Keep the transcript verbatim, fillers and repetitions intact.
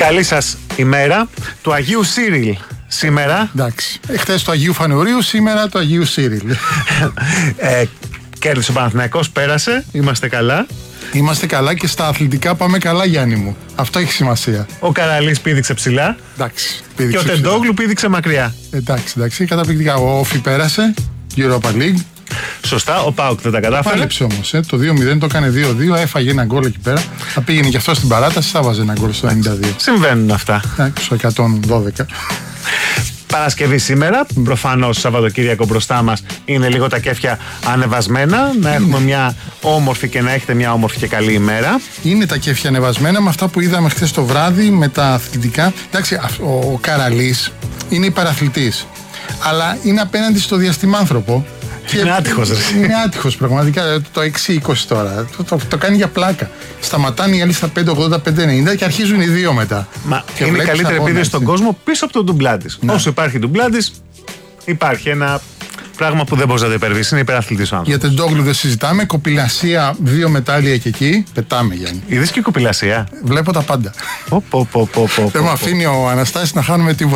Καλή σας ημέρα του Αγίου Σύριλ σήμερα. Εντάξει. Χθες του Αγίου Φανουρίου, σήμερα του Αγίου Σύριλ. ε, Κέρδισε ο Παναθηναϊκός, πέρασε, είμαστε καλά. Είμαστε καλά και στα αθλητικά πάμε καλά, Γιάννη μου. Αυτό έχει σημασία. Ο Καραλής πήδηξε ψηλά. Εντάξει. Και ο Τεντόγλου πήδηξε μακριά. Εντάξει, εντάξει, καταπληκτικά. Ο Όφι πέρασε, Europa League. Σωστά, ο ΠΑΟΚ δεν τα κατάφερε. Πάλεψε όμως, ε, το δύο μηδέν το έκανε δύο δύο, έφαγε ένα γκολ εκεί πέρα. Θα πήγαινε και αυτό στην παράταση, θα βάζε ένα γκολ στο ενενήντα δύο. Συμβαίνουν αυτά. Εντάξει, στο εκατόν δώδεκα. Παρασκευή σήμερα, προφανώς Σαββατοκύριακο μπροστά μας, είναι λίγο τα κέφια ανεβασμένα. Να έχουμε μια όμορφη και να έχετε μια όμορφη και καλή ημέρα. Είναι τα κέφια ανεβασμένα με αυτά που είδαμε χθες το βράδυ με τα αθλητικά. Εντάξει, ο, ο Καραλής είναι υπεραθλητής, αλλά είναι απέναντι στο διαστημάνθρωπο. Είναι άτυχος, ρε. Είναι άτυχος πραγματικά. Το έξι είκοσι τώρα. Το, το, το κάνει για πλάκα. Σταματάνε οι άλλοι στα πέντε ογδόντα πέντε ενενήντα και αρχίζουν οι δύο μετά. Μα και είναι η καλύτερη επίδεση στον κόσμο πίσω από τον ντουμπλά της. Ναι. Όσο υπάρχει ντουμπλά της, υπάρχει ένα πράγμα που δεν μπορεί να το υπερβείς. Είναι υπεραθλητής ο άνθρωπος. Για τον Τεντόγλου δεν συζητάμε. Κοπηλασία, δύο μετάλλια και εκεί. Πετάμε, Γιάννη. Είδες και κοπηλασία. Βλέπω τα πάντα. Δεν με αφήνει ο Αναστάσης να χάνουμε τίποτα.